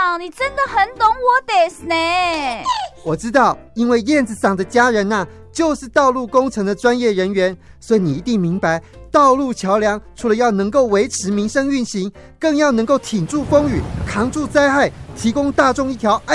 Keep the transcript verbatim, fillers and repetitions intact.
长，你真的很懂我的呢。 我知道，因为燕子桑的家人呐、啊，就是道路工程的专业人员，所以你一定明白，道路桥梁除了要能够维持民生运行，更要能够挺住风雨，扛住灾害，提供大众一条安